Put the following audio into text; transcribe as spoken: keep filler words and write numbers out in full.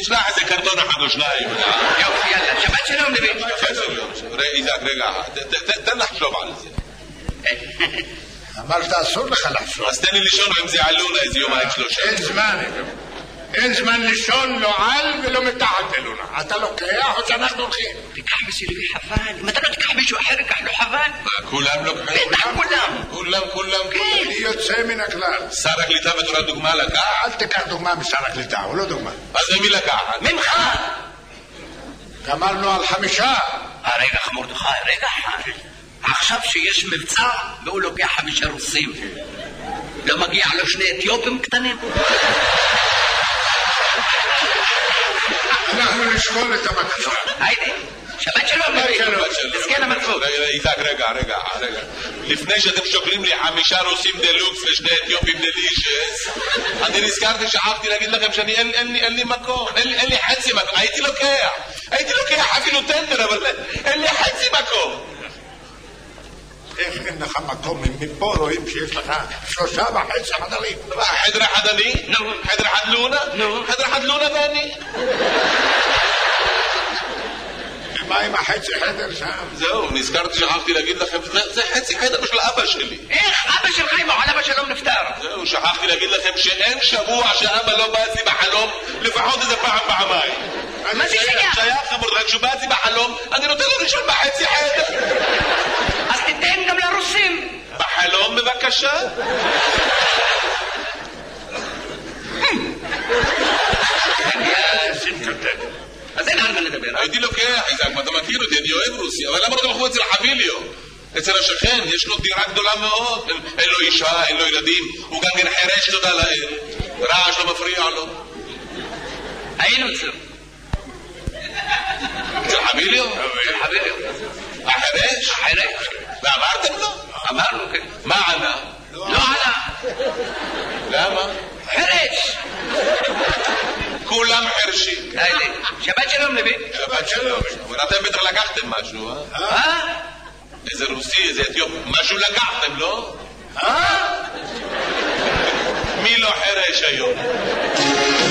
תשלח איזה קרטון אחד או שניים. יופי, יאללה, שבת שלום נביא. איזק, רגע, תן לחשוב על זה. אמרת אסור לך לחשוב. אז תן לי לישון עם זה עלונה איזה יומיים שלושה. אין זמן, אין זמן לישון לא על ולא מתחת אלונה. אתה לוקח או שאנחנו הולכים? תיקח בשבילי חבל. אם אתה לא תיקח מישהו אחר, ייקח לו חבל. כולם לוקחים? בטח כולם. כולם, כולם. אני יוצא מן הכלל. שר הקליטה בתור הדוגמה לקח? אל תיקח דוגמה משר הקליטה, הוא לא דוגמה. אז ממי לקחת? ממך. גמרנו על חמישה. רגע מרדכי, רגע אחד. עכשיו שיש מבצע והוא לוקח חמישה רוסים, לא מגיע לו שני אתיופים קטנים? אנחנו נשקול את הבקשה. היידה, שבת שלום נביא. תזכן המלכות. איזק, רגע, רגע, רגע. לפני שאתם שוקלים לי חמישה רוסים דלוקס ושני אתיופים דלישס, אני נזכרתי, שכחתי להגיד לכם שאני אין לי מקום, אין לי חצי מקום. הייתי לוקח, הייתי לוקח אפילו טנדר, אבל אין לי חצי מקום. איך אין לך מקום? מפה רואים שיש לך שלושה וחצי חדרים. חדר אחד אני? חדר אחד לונה? חדר אחד לונה ואני? מה עם החצי חדר שם? זהו, נזכרתי, שכחתי להגיד לכם, זה חצי חדר של אבא שלי. איך? אבא שלך עם עליו השלום נפטר. זהו, שכחתי להגיד לכם שאין שבוע שאבא לא בא אצלי בחלום, לפחות איזה פעם פעמיים. מה זה שייך? שייך חמור, רק שהוא בא אצלי בחלום, אני נותן לו ראשון בחצי חדר. אז תיתן גם לרוסים. בחלום בבקשה. אז אין על מה לדבר. הייתי לוקח, איזק, אתה מכיר אותי, אני אוהב רוסיה, אבל למה לא תלכו אצל חביליו? אצל השכן, יש לו דירה גדולה מאוד, אין לו אישה, אין לו ילדים, הוא גם כן חרש, תודה לאל, רעש לא מפריע לו. היינו אצלו. אצל חביליו? אצל חביליו. החרש? החרש. ואמרתם לו? אמרנו, כן. מה ענה? לא ענה. למה? חרש. כולם חרשים. שבת שלום נביא. שבת שלום. אתם בטח לקחתם משהו, אה? אה? איזה רוסי, איזה אתיופ, משהו לקחתם, לא? אה? מי לא חרש היום?